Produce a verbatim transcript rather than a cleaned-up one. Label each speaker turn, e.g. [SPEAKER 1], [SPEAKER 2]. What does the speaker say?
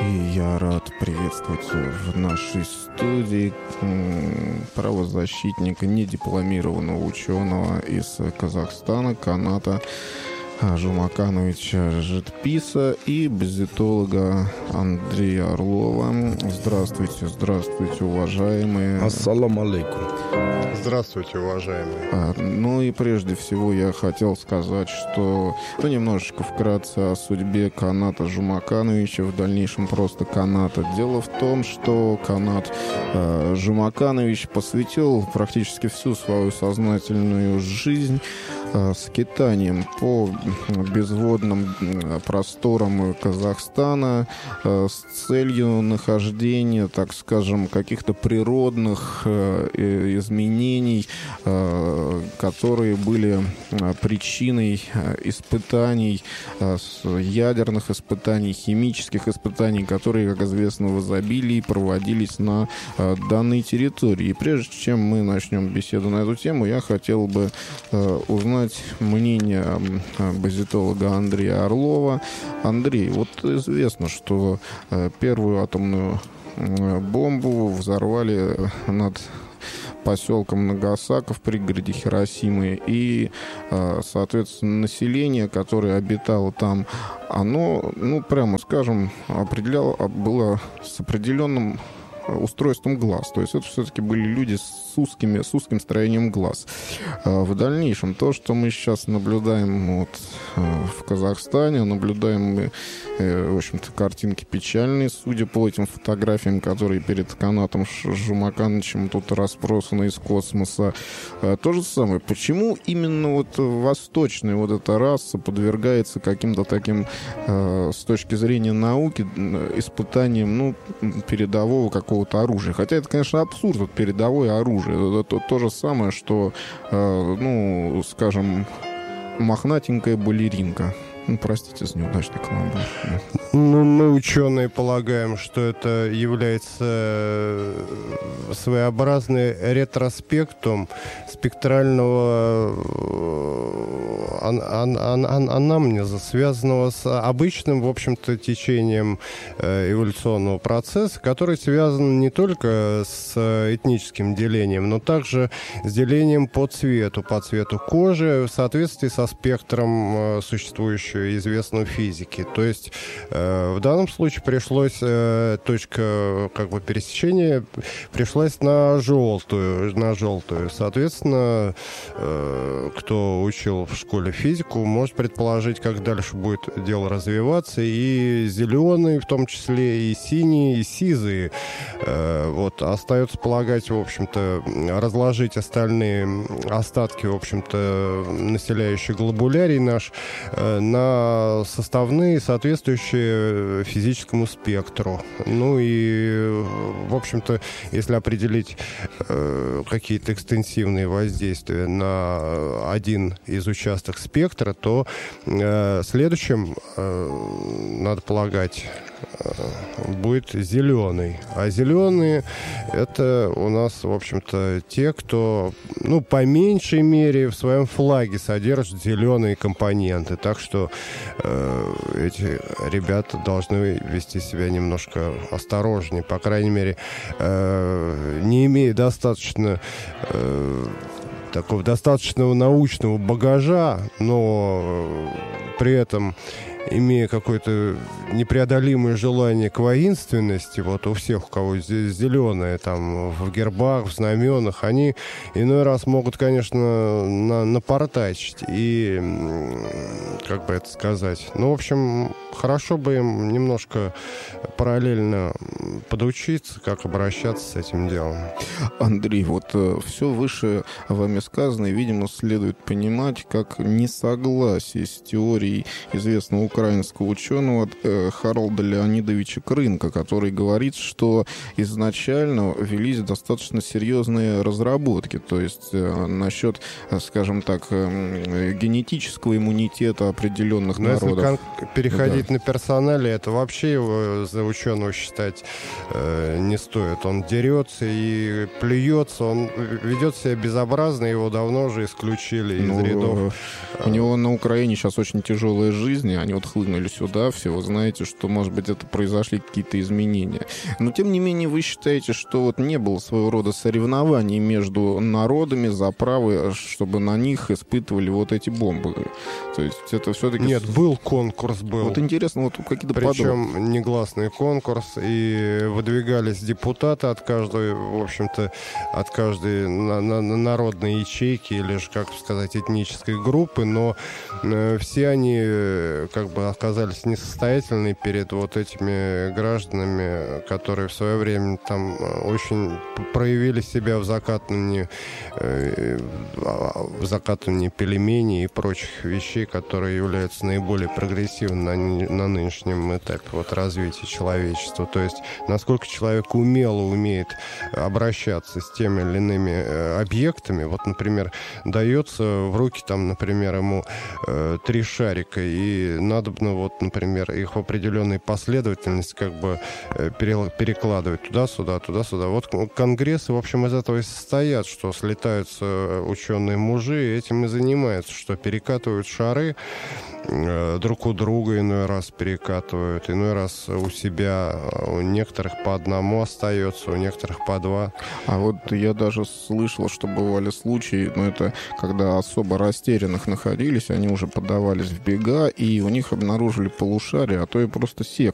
[SPEAKER 1] И я рад приветствовать в нашей студии правозащитника, недипломированного ученого из Казахстана Каната Жумакановича Житписа и базитолога Андрея Орлова. Здравствуйте, здравствуйте, уважаемые.
[SPEAKER 2] Ассаламу алейкум.
[SPEAKER 3] Здравствуйте, уважаемые.
[SPEAKER 1] А, ну и прежде всего я хотел сказать, что ну, немножечко вкратце о судьбе Каната Жумакановича, в дальнейшем просто Каната. Дело в том, что Канат э, Жумаканович посвятил практически всю свою сознательную жизнь э, скитанием по безводным просторам Казахстана э, с целью нахождения, так скажем, каких-то природных э, изменений, э, которые были э, причиной э, испытаний, э, ядерных испытаний, химических испытаний, которые, как известно, в изобилии проводились на э, данной территории. И прежде чем мы начнем беседу на эту тему, я хотел бы э, узнать мнение э, базитолога Андрея Орлова. Андрей, вот известно, что э, первую атомную э, бомбу взорвали над поселком Нагасака в пригороде Хиросимы. И, э, соответственно, население, которое обитало там, оно, ну, прямо скажем, определяло, было с определенным устройством глаз. То есть это все-таки были люди с, узкими, с узким строением глаз. В дальнейшем то, что мы сейчас наблюдаем вот в Казахстане, наблюдаем мы, в общем-то, картинки печальные, судя по этим фотографиям, которые перед Канатом Жумакановичем тут разбросаны из космоса. То же самое. Почему именно вот восточная вот эта раса подвергается каким-то таким, с точки зрения науки, испытаниям, ну, передового какого какого-то оружия. Хотя это, конечно, абсурд, вот передовое оружие. Это то, то же самое, что, э, ну, скажем, мохнатенькая балеринка. Ну, простите за неудачный каламбур.
[SPEAKER 3] Ну, мы, ученые, полагаем, что это является своеобразный ретроспектум спектрального ан- ан- ан- ан- анамнеза, связанного с обычным, в общем-то, течением эволюционного процесса, который связан не только с этническим делением, но также с делением по цвету, по цвету кожи, в соответствии со спектром существующего известной физики. То есть э, в данном случае пришлось э, точка как бы пересечения пришлась на желтую, на желтую. Соответственно, э, кто учил в школе физику, может предположить, как дальше будет дело развиваться. И зеленые, в том числе, и синие, и сизые. Э, вот остается полагать, в общем-то, разложить остальные остатки, в общем-то, населяющие глобулярий наш э, на составные, соответствующие физическому спектру. Ну и, в общем-то, если определить э, какие-то экстенсивные воздействия на один из участков спектра, то э, следующим, э, надо полагать, будет зеленый. А зеленые — это у нас, в общем-то, те, кто, ну, по меньшей мере в своем флаге содержит зеленые компоненты. Так что э, эти ребята должны вести себя немножко осторожнее. По крайней мере, э, не имея достаточно э, такого достаточного научного багажа, но при этом имея какое-то непреодолимое желание к воинственности, вот у всех, у кого зеленое там в гербах, в знаменах, они иной раз могут, конечно, на, напортачить и, как бы это сказать, ну, в общем, хорошо бы им немножко параллельно подучиться, как обращаться с этим делом.
[SPEAKER 1] Андрей, вот э, все выше вами сказанное, видимо, следует понимать как несогласие с теорией известного украинского ученого э, Харалда Леонидовича Крынка, который говорит, что изначально велись достаточно серьезные разработки, то есть э, насчет, скажем так, э, генетического иммунитета определенных
[SPEAKER 3] Но
[SPEAKER 1] народов.
[SPEAKER 3] Если переходить да. на персонале, это вообще его за ученого считать э, не стоит. Он дерется и плюется, он ведет себя безобразно, его давно уже исключили из
[SPEAKER 1] ну,
[SPEAKER 3] рядов.
[SPEAKER 1] У него на Украине сейчас очень тяжелая жизнь, они вот вот хлынули сюда, все, вы знаете, что, может быть, это произошли какие-то изменения. Но, тем не менее, вы считаете, что вот не было своего рода соревнований между народами за право, чтобы на них испытывали вот эти бомбы? То есть это все-таки...
[SPEAKER 3] Нет, был конкурс, был.
[SPEAKER 1] Вот интересно, вот какие-то
[SPEAKER 3] Причем
[SPEAKER 1] подробности.
[SPEAKER 3] негласный конкурс, и выдвигались депутаты от каждой, в общем-то, от каждой на, на, народной ячейки или же, как сказать, этнической группы, но э, все они э, как бы оказались несостоятельны перед вот этими гражданами, которые в свое время там очень проявили себя в закатывании, э, в закатывании пельменей и прочих вещей, которые являются наиболее прогрессивными на, на нынешнем этапе вот, развития человечества. То есть насколько человек умело умеет обращаться с теми или иными э, объектами. Вот, например, дается в руки, там, например, ему э, три шарика, и надобно, вот, например, их в определенной последовательности как бы э, перекладывать туда-сюда, туда-сюда. Вот конгрессы, в общем, из этого и состоят, что слетаются ученые-мужи и этим и занимаются, что перекатывают шары, друг у друга иной раз перекатывают, иной раз у себя, у некоторых по одному остается, у некоторых по два.
[SPEAKER 1] А вот я даже слышал, что бывали случаи, но это когда особо растерянных находились, они уже подавались в бега, и у них обнаружили полушарие, а то и просто сек